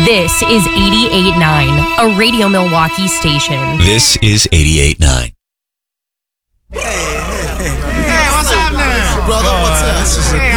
This is 88.9, a Radio Milwaukee station. This is 88.9. Hey, what's happening? Brother, what's up? Hey,